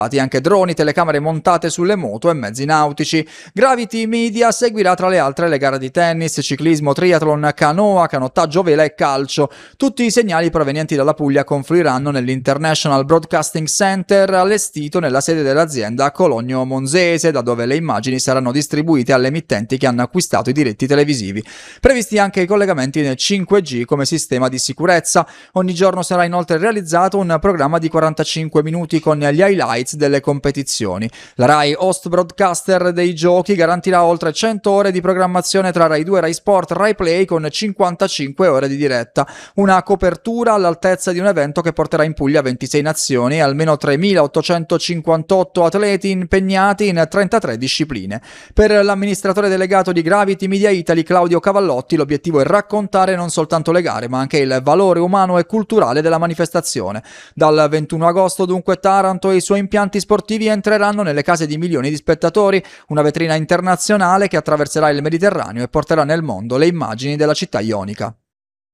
anche droni, telecamere montate sulle moto e mezzi nautici. Gravity Media seguirà tra le altre le gare di tennis, ciclismo, triathlon, canoa, canottaggio, vela e calcio. Tutti i segnali provenienti dalla Puglia confluiranno nell'International Broadcasting Center allestito nella sede dell'azienda a Cologno Monzese, da dove le immagini saranno distribuite alle emittenti che hanno acquistato i diritti televisivi. Previsti anche i collegamenti nel 5G come sistema di sicurezza. Ogni giorno sarà inoltre realizzato un programma di 45 minuti con gli highlights delle competizioni. La Rai, host broadcaster dei giochi, garantirà oltre 100 ore di programmazione tra Rai 2, Rai Sport, Rai Play con 55 ore di diretta. Una copertura all'altezza di un evento che porterà in Puglia 26 nazioni e almeno 3.858 atleti impegnati in 33 discipline. Per l'amministratore delegato di Gravity Media Italy, Claudio Cavallotti, l'obiettivo è raccontare non soltanto le gare, ma anche il valore umano e culturale della manifestazione. Dal 21 agosto dunque Taranto e i suoi impianti sportivi entreranno nelle case di milioni di spettatori, una vetrina internazionale che attraverserà il Mediterraneo e porterà nel mondo le immagini della città ionica.